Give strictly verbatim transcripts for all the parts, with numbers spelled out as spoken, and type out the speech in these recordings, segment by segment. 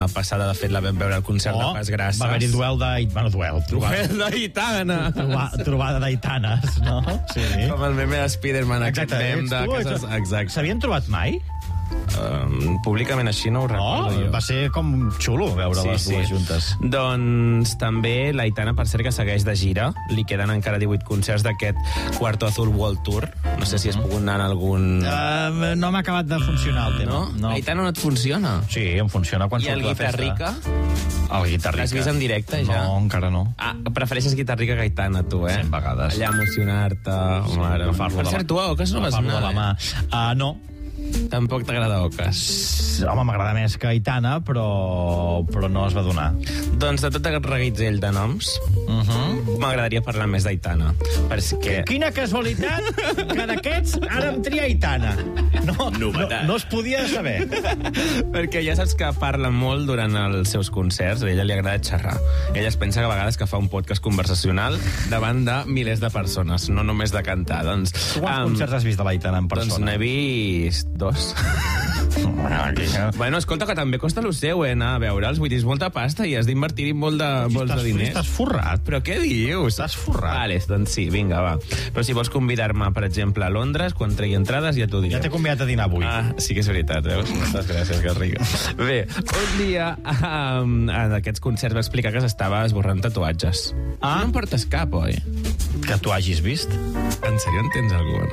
passada, de fet, la vam veure al concert oh, de Pas Grasses. Va haver-hi duel de... Bueno, duel. Duel d'Aitana. Trobada, trobada d'Aitanes, no? Sí. Com el meme de Spiderman, aquest meme de tu, cases... Exacte. S'havien trobat mai? Um, públicament així no ho recordo oh, jo. Va ser com xulo veure sí, les dues sí. juntes. Doncs també l'Aitana, per cert, que segueix de gira. Li queden encara divuit concerts d'aquest Cuarto Azul World Tour. No sé si has pogut anar en algun... Uh, no m'ha acabat de funcionar el tema. No? no. L'Aitana no et funciona? Sí, em funciona quan I el surt la festa. Guitarrica? El Guitarrica. L'has vist en directe, ja? No, encara no. Ah, prefereixes Guitarrica que Aitana, tu, eh? cent vegades. Allà emocionar-te... Sí, mare. Per cert, tu a Oques no vas anar, de la mà. Uh, no. Tampoc t'agrada Oques? Home, m'agrada més que Aitana, però, però no es va donar. Doncs de tot aquest reguitzell de noms, uh -huh. m'agradaria parlar més d'Aitana. Perquè... Quina casualitat que d'aquests ara em tria Aitana. No, no, no es podia saber. Perquè ja saps que parla molt durant els seus concerts, a ella li agrada xerrar. Ella es pensa que a vegades que fa un podcast conversacional davant de milers de persones, no només de cantar. Doncs, tu quants um, concerts has vist de l'Aitana en persona? Doncs n'he vist dos. Bueno, escolta, que també costa lo seu, eh, anar a veure'ls. Vull dir, és molta pasta i has d'invertir-hi molt de, si molts de diners. Estàs forrat. Però què dius? Estàs forrat. Vale, doncs sí, vinga, va. Però si vols convidar-me, per exemple, a Londres, quan tregui entrades, ja t'ho diré. Ja t'he convidat a dinar avui. Ah, sí que és veritat, veus? Moltes gràcies, Garriga. Bé, un dia um, en aquests concerts va explicar que s'estava esborrant tatuatges. Ah? No en portes cap, oi? Que tu hagis vist? En sèrio en tens algun?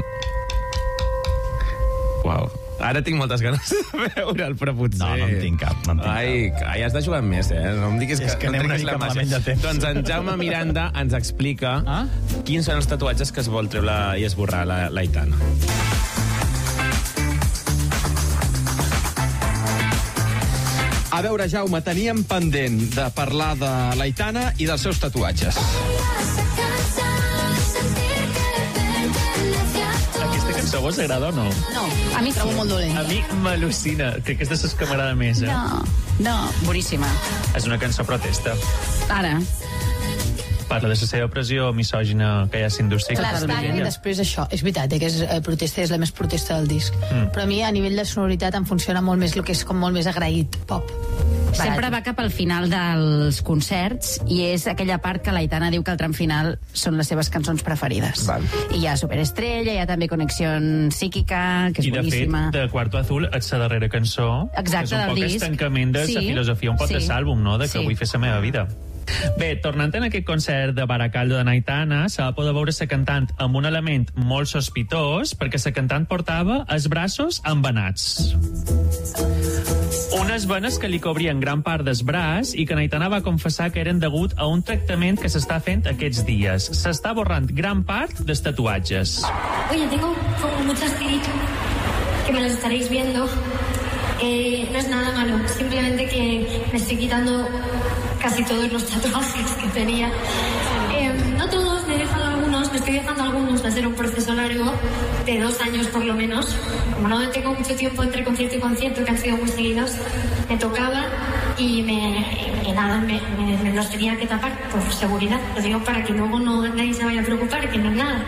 Uau. Ara tinc moltes ganes de veure'l, però potser... No, no en tinc cap. No en tinc ai, cap. ai, has de jugar més, eh? No em diguis és que, que anem una mica malament de temps. Doncs en Jaume Miranda ens explica ah? quins són els tatuatges que es vol treure i esborrar la, l'Aitana. A veure, Jaume, teníem pendent de parlar de l'Aitana i dels seus tatuatges. Aquesta cançó vos agrada o no? No, a mi trobo molt dolent. A mi m'al·lucina, que aquesta és que m'agrada més, eh? No, no, boníssima. És una cançó protesta. Ara. Parla de la seva pressió misògina que hi ha a l'indústria. Clar, està, i després això, és veritat, eh, que és eh, protesta, és la més protesta del disc. Mm. Però a mi, a nivell de sonoritat, em funciona molt més el que és com molt més agraït, pop. Barat. Sempre va cap al final dels concerts i és aquella part que l'Aitana diu que el tram final són les seves cançons preferides. Val. I hi ha Superestrella, hi ha també Connexió Psíquica, que és I de boníssima. fet, de Cuarto Azul és la darrera cançó. Exacte, és un del poc disc. estancament de la Sí, filosofia, un poc sí, de l'àlbum, no? De que sí. vull fer la meva vida. Bé, tornant en aquest concert de Baracaldo de n'Aitana, se va poder veure la cantant amb un element molt sospitós, perquè la cantant portava els braços embenats. Unes venes que li cobrien gran part del braç i que n'Aitana va confessar que eren degut a un tractament que s'està fent aquests dies. S'està borrant gran part dels tatuatges. Oye, tengo como muchas tiritas que me las estaréis viendo. Eh, no es nada malo, simplemente que me estoy quitando casi todos los tatuajes que tenía. Eh, no todos, me he dejado algunos, me estoy dejando algunos, va a ser un proceso largo, de dos años por lo menos. Como no tengo mucho tiempo entre concierto y concierto, que han sido muy seguidos, me tocaba y me, y nada, me, me, me los tenía que tapar por seguridad. Lo digo para que luego no, nadie se vaya a preocupar, que no es nada.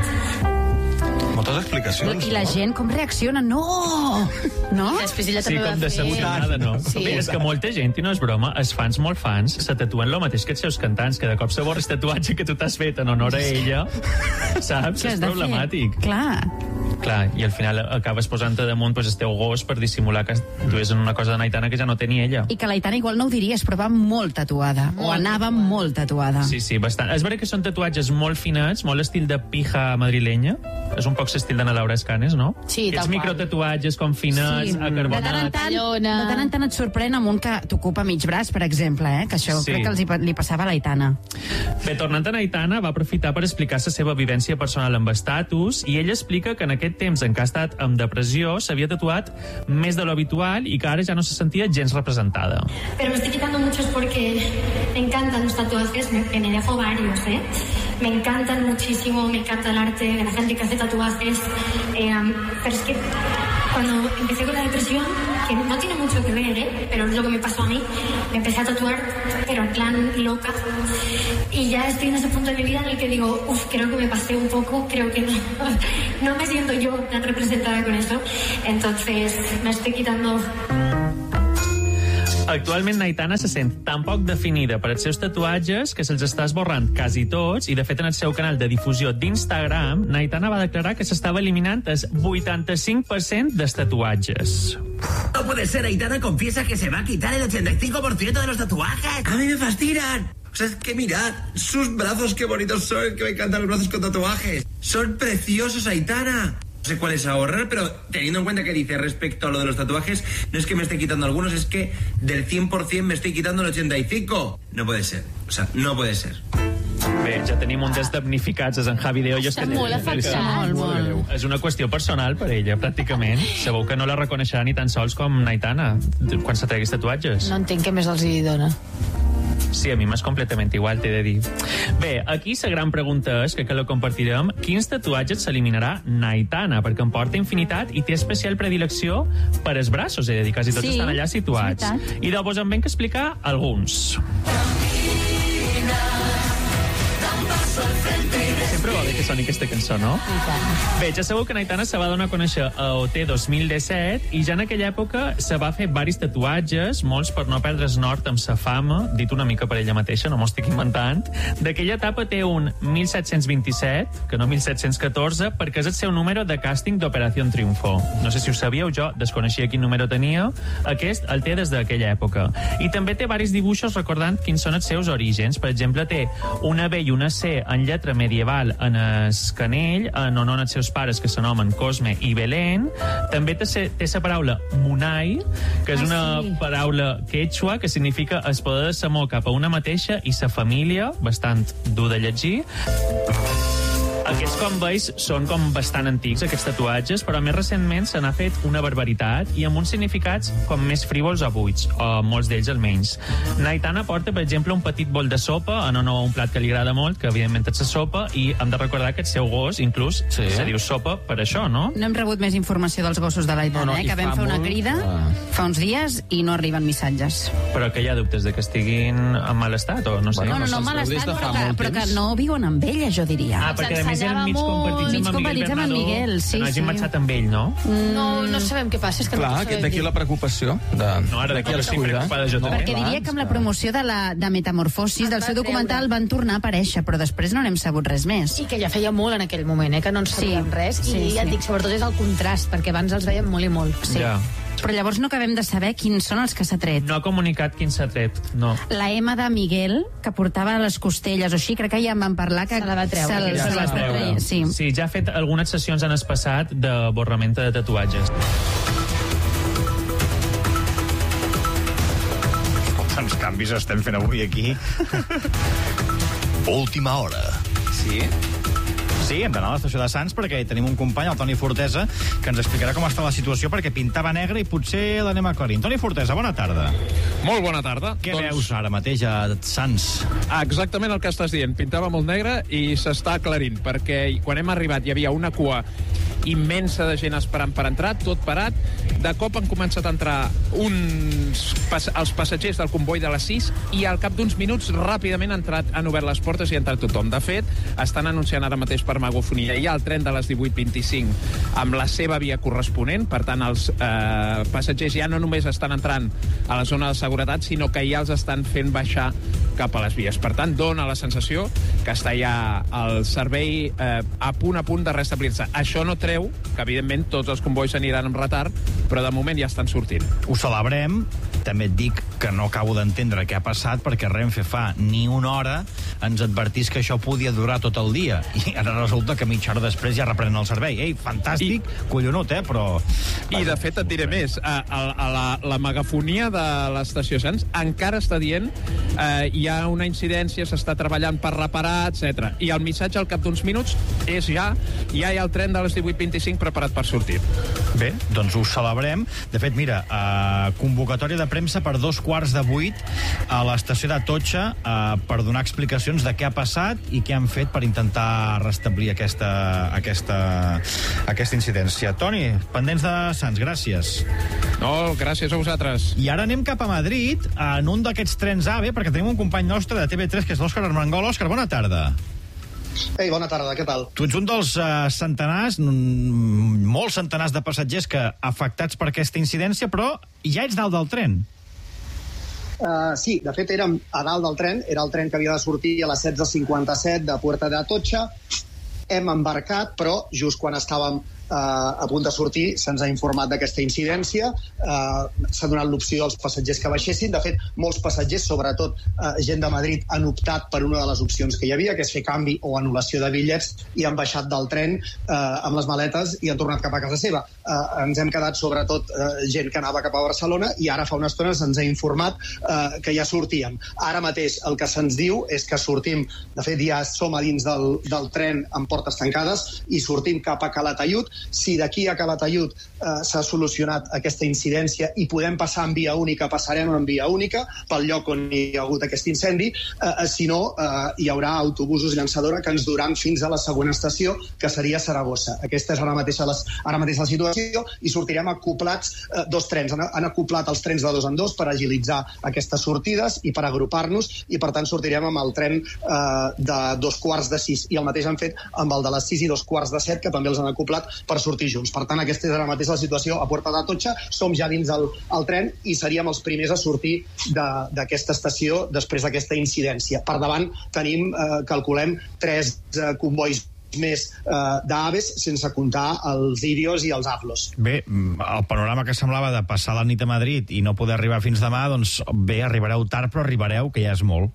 Moltes explicacions. I la gent com reacciona? No! No? Després ella Sí, també com va fer... decebutada, no? Sí. Bé, és que molta gent, i no és broma, els fans molt fans se tatuen el mateix que els seus cantants, que de cop se borra el tatuatge que tu t'has fet en honor a ella, saps? Què has És de fer? problemàtic. Clar. Clar, i al final acabes posant-te damunt pues, el teu gos per dissimular que dues en una cosa de n'Aitana que ja no tenia ella. I que l'Aitana igual no ho diries, però va molt tatuada. Molt o anava tatuada. molt tatuada. Sí, sí, bastant. És veritat que són tatuatges molt finats, molt estil de pija madrilenya. És un poc l'estil d'Anna Laura Escanes, no? Sí, Aquests tal qual. microtatuatges com finats, Sí. De tant en acarbonats. tant, de tant en tant et sorprèn amb un que t'ocupa mig braç, per exemple, eh? Que això Sí. crec que els hi, pa- li passava a l'Aitana. Bé, tornant a n'Aitana, va aprofitar per explicar la seva vivència personal amb estatus i ella explica que en aquest temps en què ha estat amb depressió s'havia tatuat més de lo habitual i que ara ja no se sentia gens representada. Pero me estoy quitando muchos porque me encantan los tatuajes, me, me dejo varios, ¿eh? Me encantan muchísimo, me encanta el arte de la gente que hace tatuajes. Eh, pero es que cuando empecé con la depresión, que no tiene mucho que ver, ¿eh? Pero es lo que me pasó a mí, me empecé a tatuar, pero en plan loca. Y ya estoy en ese punto de mi vida en el que digo, uff, creo que me pasé un poco, creo que no, no me siento yo tan representada con eso. Entonces me estoy quitando... Actualment, Aitana se sent tan poc definida per els seus tatuatges que se'ls està esborrant quasi tots, i de fet en el seu canal de difusió d'Instagram, Aitana va declarar que s'estava eliminant el vuitanta-cinc per cent dels tatuatges. No puede ser, Aitana confiesa que se va a quitar el ochenta y cinco por ciento de los tatuajes. A mí me fascinan. O sea, es que mirad, sus brazos qué bonitos son, que me encantan los brazos con tatuajes. Son preciosos, Aitana. No sé cuál es ahorrar, pero teniendo en cuenta que dice respecto a lo de los tatuajes, no es que me esté quitando algunos, es que del cien por ciento me estoy quitando el ochenta y cinco. No puede ser, o sea, no puede ser. Bé, ja tenim un dels damnificats, és en Javi de Hoyos. Està molt afectat. Molt, molt. És una qüestió personal per ella, pràcticament. Segur que no la reconeixerà ni tan sols com Aitana quan se treguis tatuatges. No entenc què més els hi dona. Sí, a mi m'és completament igual, t'he de dir. Bé, aquí la gran pregunta és, que, que la compartirem, quins tatuatges s'eliminarà Aitana? Perquè en porta infinitat i té especial predilecció per els braços, és a dir, quasi tots sí, estan allà situats. I llavors em venc a explicar alguns. Sempre va bé que soni aquesta cançó, no? Bé, ja sabeu que Aitana se va donar a conèixer a O T dos mil disset i ja en aquella època se va fer varis tatuatges, molts per no perdre el nord amb sa fama, dit una mica per ella mateixa, no m'ho estic inventant. D'aquella etapa té un mil set-cents vint-i-set, que no mil set-cents catorze, perquè és el seu número de càsting d'Operació Triunfo. No sé si ho sabíeu, jo desconeixia quin número tenia. Aquest el té des d'aquella època. I també té varis dibuixos recordant quins són els seus orígens. Per exemple, té una B i una C en lletra medieval en el canell, en honor als seus pares que s'anomen Cosme i Belén. També té, té la paraula Munai, que és una ah, sí. paraula quechua que significa el poder de l'amor cap a una mateixa i sa família, bastant dur de llegir. Aquests, com veus, són com bastant antics, aquests tatuatges, però més recentment se n'ha fet una barbaritat i amb uns significats com més frívols o buits, o molts d'ells almenys. Aitana porta, per exemple, un petit bol de sopa en honor a un plat que li agrada molt, que evidentment és la sopa, i hem de recordar que el seu gos, inclús, sí. se diu sopa per això, no? No hem rebut més informació dels gossos de l'Aitana, no, no, eh? Que vam fer una molt... crida ah. fa uns dies i no arriben missatges. Però que hi ha dubtes de que estiguin en mal estat, o no sé? Bueno, no, no, no en mal estat, però que, però que no viuen amb ella, jo diria. Ah, perquè a més eren mig compartits, mig amb, compartits amb en Miguel, sí, que no hagin sí. marxat amb ell, no? No, no sabem què passa, és que clar, no sabem. D'aquí la preocupació. De... No, ara d'aquí l'estic preocupada jo també. Perquè diria que amb la promoció de, la, de Metamorfosis, del seu documental, van tornar a aparèixer, però després no n'hem sabut res més. I que ja feia molt en aquell moment, eh, que no en sabíem sí. res, i sí, ja et dic, sobretot és el contrast, perquè abans els veiem molt i molt. Sí. Ja. Però llavors no acabem de saber quins són els que s'ha tret. No ha comunicat quin s'ha tret, no. La M de Miguel, que portava les costelles o així, crec que ja en van parlar, que se la va treure. Se, ja se la va treure. treure. Sí. sí, ja ha fet algunes sessions en el passat de borrament de tatuatges. Quants canvis estem fent avui aquí. Última hora. Sí? Sí, hem d'anar a l'estació de Sants perquè tenim un company, el Toni Fortesa, que ens explicarà com està la situació perquè pintava negre i potser l'anem aclarint. Toni Fortesa, bona tarda. Molt bona tarda. Què doncs... veus ara mateix a Sants? Ah, exactament el que estàs dient. Pintava molt negre i s'està aclarint, perquè quan hem arribat hi havia una cua immensa de gent esperant per entrar, tot parat. De cop han començat a entrar uns pas els passatgers del comboi de les sis i al cap d'uns minuts ràpidament han, entrat, han obert les portes i ha entrat tothom. De fet, estan anunciant ara mateix per megafonia. Hi ha el tren de les divuit vint-i-cinc amb la seva via corresponent, per tant els eh, passatgers ja no només estan entrant a la zona de seguretat, sinó que ja els estan fent baixar cap a les vies. Per tant, dona la sensació que està ja el servei eh, a punt a punt de restablir-se. Això no treu que, evidentment, tots els convois aniran amb retard, però de moment ja estan sortint. Ho celebrem. També et dic que no acabo d'entendre què ha passat, perquè Renfe fa ni una hora ens advertís que això podia durar tot el dia. I ara resulta que mitja hora després ja reprenen el servei. Ei, fantàstic, I... collonut, eh? Però... I, de fet, et diré més. A, a, a la, la megafonia de l'estació Sants encara està dient eh, hi ha una incidència, s'està treballant per reparar, etcètera. I el missatge al cap d'uns minuts és ja, ja hi ha el tren de les divuit vint-i-cinc preparat per sortir. Bé, doncs ho celebrem. De fet, mira, eh, convocatòria de premsa per dos quarts de vuit a l'estació de Totxa eh, per donar explicacions de què ha passat i què han fet per intentar restablir aquesta, aquesta, aquesta incidència. Toni, pendents de Sants, gràcies. No, gràcies a vosaltres. I ara anem cap a Madrid en un d'aquests trens AVE, perquè tenim un company nostre de T V tres, que és l'Òscar Armengol. Òscar, bona tarda. Ei, bona tarda, què tal? Tu ets un dels uh, centenars, mm, molts centenars de passatgers que afectats per aquesta incidència, però ja ets dalt del tren. Uh, sí, de fet érem a dalt del tren, era el tren que havia de sortir a les setze cinquanta-set de Puerta de Atocha. Hem embarcat, però just quan estàvem Uh, a punt de sortir se'ns ha informat d'aquesta incidència. Uh, s'ha donat l'opció als passatgers que baixessin. De fet, molts passatgers, sobretot uh, gent de Madrid, han optat per una de les opcions que hi havia, que és fer canvi o anul·lació de bitllets, i han baixat del tren uh, amb les maletes i han tornat cap a casa seva. Uh, ens hem quedat sobretot uh, gent que anava cap a Barcelona, i ara fa una estona se'ns ha informat uh, que ja sortíem. Ara mateix el que se'ns diu és que sortim, de fet ja som a dins del, del tren amb portes tancades, i sortim cap a Calatayud. Si d'aquí a Calatayud eh, s'ha solucionat aquesta incidència i podem passar en via única, passarem en via única pel lloc on hi ha hagut aquest incendi. Eh, si no, eh, hi haurà autobusos llançadora que ens duran fins a la següent estació, que seria Saragossa. Aquesta és ara mateix, les, ara mateix la situació, i sortirem acoplats eh, dos trens. Han, han acoplat els trens de dos en dos per agilitzar aquestes sortides i per agrupar-nos, i per tant sortirem amb el tren eh, de dos quarts de sis, i el mateix han fet amb el de les sis i dos quarts de set, que també els han acoplat per sortir junts. Per tant, aquesta és ara mateix la situació a Puerta d'Atocha. Som ja dins el, el tren i seríem els primers a sortir d'aquesta estació després d'aquesta incidència. Per davant tenim, eh, calculem, tres eh, convois més eh, d'Aves, sense comptar els Irios i els Avlos. Bé, el panorama que semblava de passar la nit a Madrid i no poder arribar fins demà, doncs bé, arribareu tard, però arribareu, que ja és molt.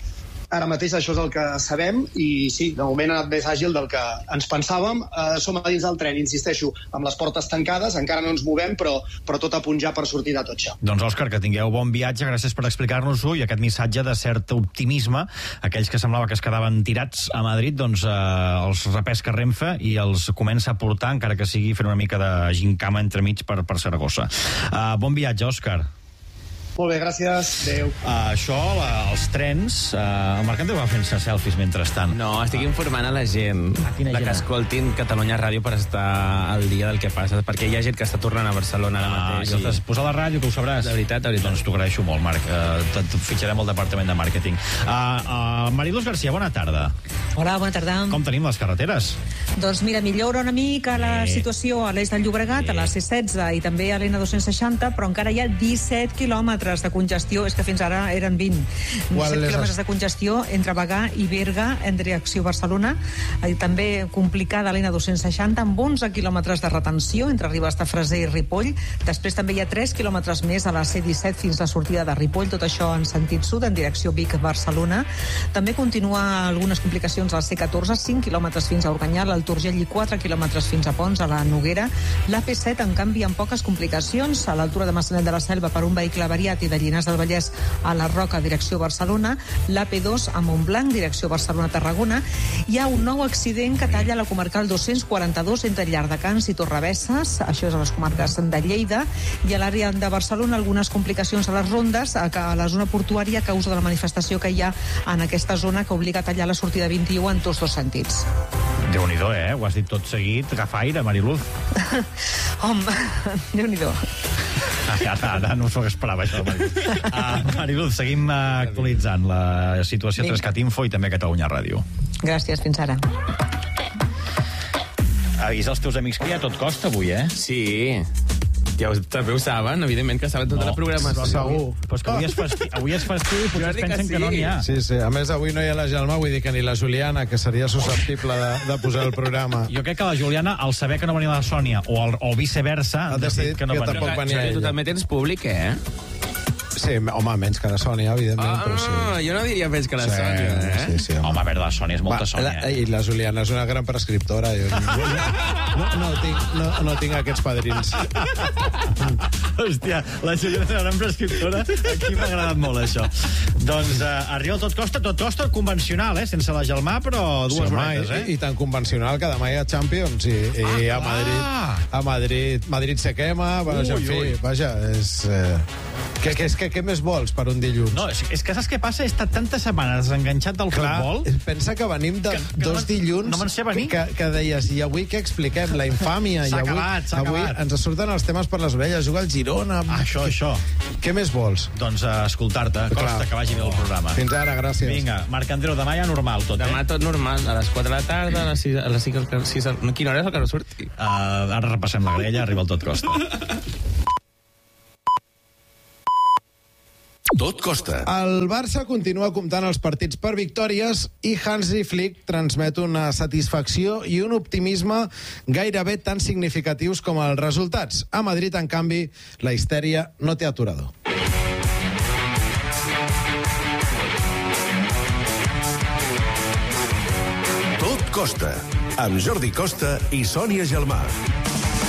Ara mateix això és el que sabem, i sí, de moment ha anat més àgil del que ens pensàvem. Eh, som a dins del tren, insisteixo, amb les portes tancades, encara no ens movem, però, però tot a punt ja per sortir d'Atocha. Doncs, Òscar, que tingueu bon viatge, gràcies per explicar-nos-ho, i aquest missatge de cert optimisme. Aquells que semblava que es quedaven tirats a Madrid, doncs eh, els repesca Renfe i els comença a portar, encara que sigui fent una mica de gincama entremig per, per Saragossa. Uh, bon viatge, Òscar. Molt bé, gràcies. Adéu. Uh, això, la, els trens... Uh, el Marc Andreu va fent-se selfies mentrestant. No, estic informant a la gent a quina de gent? que escoltin Catalunya Ràdio per estar al dia del que passa, perquè hi ha gent que està tornant a Barcelona ara mateix. Ah, i... Posa la ràdio, que ho sabràs. De veritat, de veritat. Doncs t'ho agraeixo molt, Marc. Uh, et fitxarem al departament de màrqueting. Uh, uh, Mariluz García, bona tarda. Hola, bona tarda. Com tenim les carreteres? Doncs mira, millora una mica la Eh. situació a l'eix del Llobregat, Eh. a la C setze i també a l'N dos cents seixanta, però encara hi ha disset quilòmetres de congestió, és que fins ara eren vint. Qual disset és quilòmetres de congestió entre Bagà i Berga en direcció Barcelona. I també complicada l'N dos cents seixanta, amb onze quilòmetres de retenció entre Ribes de Freser i Ripoll. Després també hi ha tres quilòmetres més a la C disset fins a la sortida de Ripoll, tot això en sentit sud, en direcció Vic-Barcelona. També continua algunes complicacions a la C catorze, cinc quilòmetres fins a Organyà, al Turgell, i quatre quilòmetres fins a Pons, a la Noguera. La P set, en canvi, amb poques complicacions, a l'altura de Maçanet de la Selva per un vehicle avariat, i de Llinars del Vallès a la Roca, direcció Barcelona. La P dos a Montblanc, direcció Barcelona-Tarragona. Hi ha un nou accident que talla la comarcal dos-cents quaranta-dos entre Llardecans i Torrebesses, això és a les comarques de Lleida, i a l'àrea de Barcelona algunes complicacions a les rondes, a la zona portuària, a causa de la manifestació que hi ha en aquesta zona, que obliga a tallar la sortida vint i u en tots dos sentits. Déu-n'hi-do, eh? Ho has dit tot seguit. Agafa aire, Mariluz. Home, Déu-n'hi-do. Ara, ara no s'ho esperava, això. Uh, Mariluz, seguim uh, actualitzant la situació a Trescat Info i també a Catalunya Ràdio. Gràcies, fins ara. Avisa els teus amics que ja tot costa avui, eh? Sí. Ja ho, també ho saben, evidentment que saben tota No, la programació. segur. Però és que avui és festiu, avui és festiu i potser es dic que pensen que, sí. no n'hi ha. Sí, sí. A més, avui no hi ha la Gelma, vull dir que ni la Juliana, que seria susceptible de, de posar el programa. Jo crec que la Juliana, al saber que no venia la Sònia, o, el, o viceversa, Ha ha decidit decidit que no que venia. tampoc venia Xavi, tu ella. també tens públic, eh? Sí, home, menys que la Sònia, evidentment, Ah, però sí. jo no diria més que la Sí, Sònia, eh? sí, sí, home. Home, a veure, la Sònia és molta Va, Sònia. la, eh? I la Juliana és una gran prescriptora. Jo no, no, no, tinc, no, no tinc aquests padrins. Hòstia, la Juliana és una gran prescriptora. Aquí m'ha agradat molt, això. Doncs uh, arriba el tot costa, tot costa convencional, eh? Sense la Gelmà, però dues Sí, home, horetes, eh? i, I tan convencional que demà hi ha Champions i, i Ah, a Madrid, clar. a Madrid, Madrid se quema, vaja, Ui, en fi, ui. vaja, és... Eh, què, què, què, què més vols per un dilluns? No, és, és que saps què passa? He estat tantes setmanes enganxat del Clar, futbol. pensa que venim de Que- que dos no- dilluns no me'n sé venir. que, que deies, i avui què expliquem? La infàmia. S'ha i avui, acabat, s'ha avui acabat. ens surten els temes per les orelles. Juga el Girona. Ah, això, això. Què més vols? Doncs uh, escoltar-te. Costa Clar. que vagi bé el programa. Fins ara, gràcies. Vinga, Marc Andreu, demà ja normal tot, Demà eh? tot normal, a les quatre de la tarda, a les sis, a les sis, a les sis, a... No, quina hora és el que no surti? Uh, ara repassem la grella, arriba el tot costa. Tot costa. El Barça continua comptant els partits per victòries i Hansi Flick transmet una satisfacció i un optimisme gairebé tan significatius com els resultats. A Madrid, en canvi, la histèria no té aturador. Tot costa, amb Jordi Costa i Sònia Gelmà.